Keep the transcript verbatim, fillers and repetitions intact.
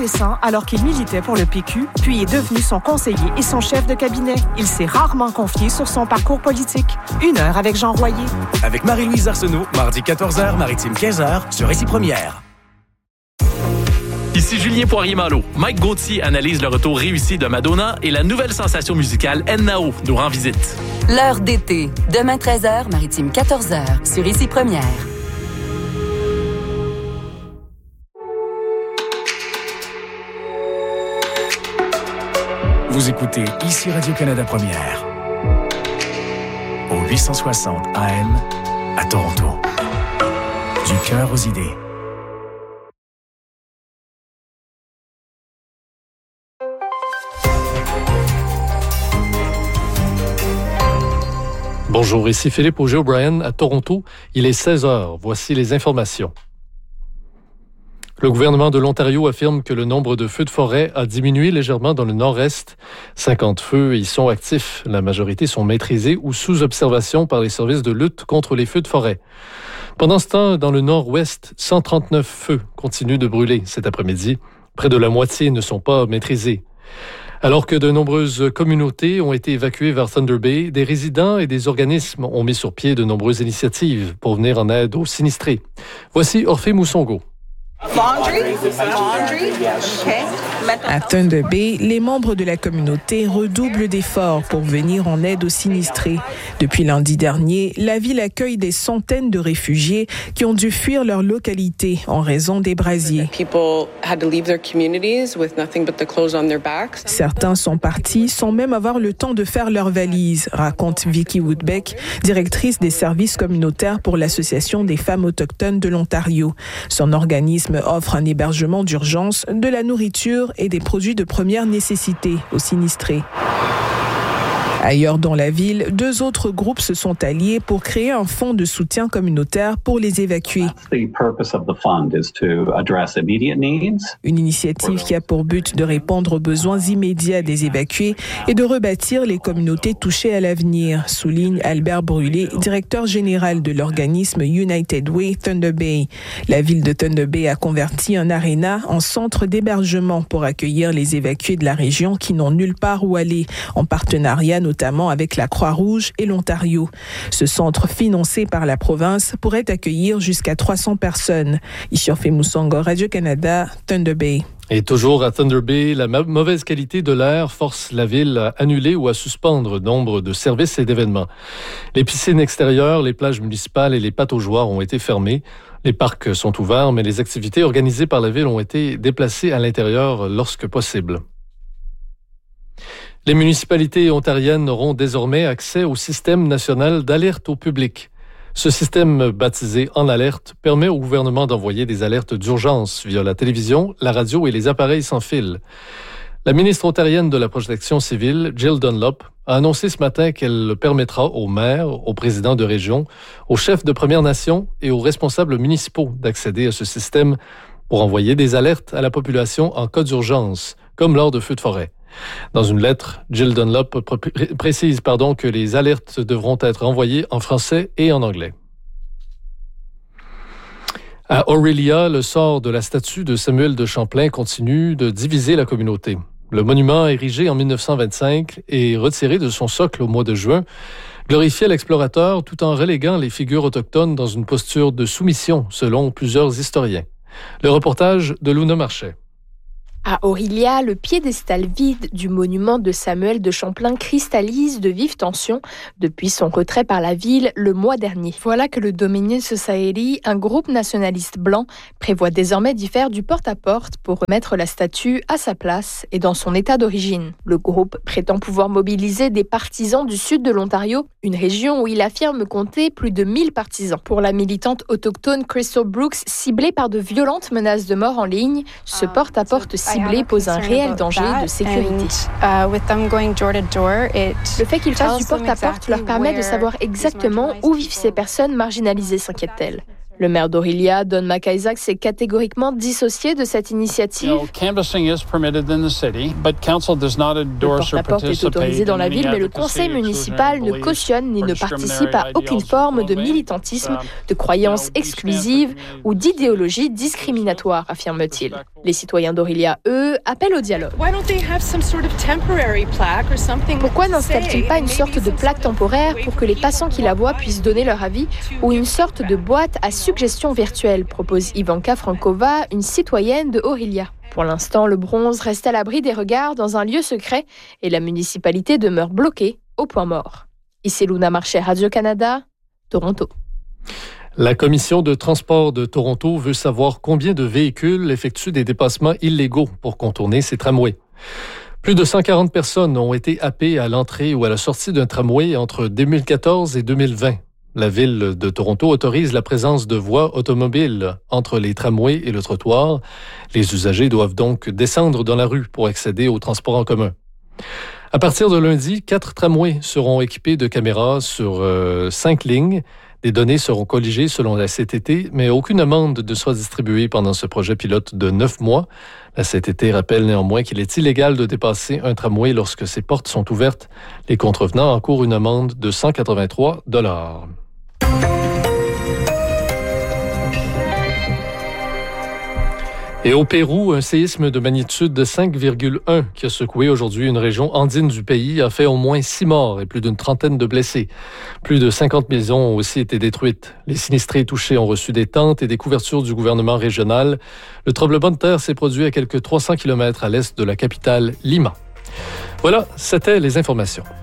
alors qu'il militait pour le P Q, puis est devenu son conseiller et son chef de cabinet. Il s'est rarement confié sur son parcours politique. Une heure avec Jean Royer. Avec Marie-Louise Arsenault, mardi quatorze heures, Maritime quinze heures, sur Récit Première. Ici Julien Poirier-Malo. Mike Gauthier analyse le retour réussi de Madonna et la nouvelle sensation musicale N-Nao nous rend visite. L'heure d'été. Demain treize heures, Maritime quatorze heures, sur Récit Première. Vous écoutez ici Radio-Canada Première. Au huit cent soixante A M à Toronto. Du cœur aux idées. Bonjour, ici Philippe Auger-O'Brien à Toronto. Il est seize heures. Voici les informations. Le gouvernement de l'Ontario affirme que le nombre de feux de forêt a diminué légèrement dans le nord-est. cinquante feux y sont actifs. La majorité sont maîtrisés ou sous observation par les services de lutte contre les feux de forêt. Pendant ce temps, dans le nord-ouest, cent trente-neuf feux continuent de brûler cet après-midi. Près de la moitié ne sont pas maîtrisés. Alors que de nombreuses communautés ont été évacuées vers Thunder Bay, des résidents et des organismes ont mis sur pied de nombreuses initiatives pour venir en aide aux sinistrés. Voici Orphée Moussongo. Laundry? Laundry? Okay. À Thunder Bay, les membres de la communauté redoublent d'efforts pour venir en aide aux sinistrés. Depuis lundi dernier, la ville accueille des centaines de réfugiés qui ont dû fuir leur localité en raison des brasiers. Certains sont partis sans même avoir le temps de faire leurs valises, raconte Vicky Woodbeck, directrice des services communautaires pour l'Association des femmes autochtones de l'Ontario. Son organisme offre un hébergement d'urgence, de la nourriture et des produits de première nécessité aux sinistrés. Ailleurs dans la ville, deux autres groupes se sont alliés pour créer un fonds de soutien communautaire pour les évacuer. Une initiative qui a pour but de répondre aux besoins immédiats des évacués et de rebâtir les communautés touchées à l'avenir, souligne Albert Brûlé, directeur général de l'organisme United Way Thunder Bay. La ville de Thunder Bay a converti un aréna en centre d'hébergement pour accueillir les évacués de la région qui n'ont nulle part où aller, en partenariat notamment avec la Croix-Rouge et l'Ontario. Ce centre financé par la province pourrait accueillir jusqu'à trois cents personnes. Ici Orphée Moussongo, Radio-Canada, Thunder Bay. Et toujours à Thunder Bay, la ma- mauvaise qualité de l'air force la ville à annuler ou à suspendre nombre de services et d'événements. Les piscines extérieures, les plages municipales et les pataugeoires ont été fermées. Les parcs sont ouverts, mais les activités organisées par la ville ont été déplacées à l'intérieur lorsque possible. Les municipalités ontariennes auront désormais accès au système national d'alerte au public. Ce système, baptisé En Alerte, permet au gouvernement d'envoyer des alertes d'urgence via la télévision, la radio et les appareils sans fil. La ministre ontarienne de la Protection civile, Jill Dunlop, a annoncé ce matin qu'elle le permettra aux maires, aux présidents de région, aux chefs de Premières Nations et aux responsables municipaux d'accéder à ce système pour envoyer des alertes à la population en cas d'urgence, comme lors de feux de forêt. Dans une lettre, Jill Dunlop pr- précise pardon, que les alertes devront être envoyées en français et en anglais. À Orillia, le sort de la statue de Samuel de Champlain continue de diviser la communauté. Le monument, érigé en dix-neuf cent vingt-cinq et retiré de son socle au mois de juin, glorifiait l'explorateur tout en reléguant les figures autochtones dans une posture de soumission, selon plusieurs historiens. Le reportage de Luna Marchais. À Orillia, le piédestal vide du monument de Samuel de Champlain cristallise de vives tensions depuis son retrait par la ville le mois dernier. Voilà que le Dominion Society, un groupe nationaliste blanc, prévoit désormais d'y faire du porte-à-porte pour remettre la statue à sa place et dans son état d'origine. Le groupe prétend pouvoir mobiliser des partisans du sud de l'Ontario, une région où il affirme compter plus de mille partisans. Pour la militante autochtone Crystal Brooks, ciblée par de violentes menaces de mort en ligne, ce porte-à-porte ciblé pose un réel danger de sécurité. Le fait qu'ils fassent du porte-à-porte leur permet de savoir exactement où vivent ces personnes marginalisées, s'inquiète-t-elle. Le maire d'Orillia, Don McIsaac, s'est catégoriquement dissocié de cette initiative. Le porte-à-porte est autorisé dans la ville, mais le conseil municipal ne cautionne ni ne participe à aucune forme de militantisme, de croyances exclusives ou d'idéologie discriminatoire, affirme-t-il. Les citoyens d'Orillia, eux, appellent au dialogue. Pourquoi n'installent-ils pas une sorte de plaque temporaire pour que les passants qui la voient puissent donner leur avis, ou une sorte de boîte à suggestions virtuelles, propose Ivanka Frankova, une citoyenne de Orillia. Pour l'instant, le bronze reste à l'abri des regards dans un lieu secret et la municipalité demeure bloquée au point mort. Ici Luna Marché, Radio-Canada, Toronto. La Commission de transport de Toronto veut savoir combien de véhicules effectuent des dépassements illégaux pour contourner ces tramways. Plus de cent quarante personnes ont été happées à l'entrée ou à la sortie d'un tramway entre deux mille quatorze et deux mille vingt. La Ville de Toronto autorise la présence de voies automobiles entre les tramways et le trottoir. Les usagers doivent donc descendre dans la rue pour accéder aux transports en commun. À partir de lundi, quatre tramways seront équipés de caméras sur euh, cinq lignes. Des données seront colligées selon la C T T, mais aucune amende ne sera distribuée pendant ce projet pilote de neuf mois. La C T T rappelle néanmoins qu'il est illégal de dépasser un tramway lorsque ses portes sont ouvertes. Les contrevenants encourent une amende de cent quatre-vingt-trois dollars. Et au Pérou, un séisme de magnitude de cinq virgule un qui a secoué aujourd'hui une région andine du pays a fait au moins six morts et plus d'une trentaine de blessés. Plus de cinquante maisons ont aussi été détruites. Les sinistrés touchés ont reçu des tentes et des couvertures du gouvernement régional. Le tremblement de terre s'est produit à quelques trois cents kilomètres à l'est de la capitale Lima. Voilà, c'était les informations.